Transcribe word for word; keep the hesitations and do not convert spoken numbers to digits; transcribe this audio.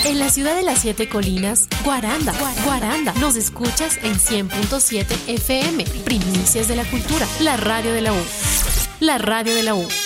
En la ciudad de las siete colinas, Guaranda, Guaranda. Nos escuchas en cien punto siete F M. Primicias de la cultura. La radio de la U. La radio de la U.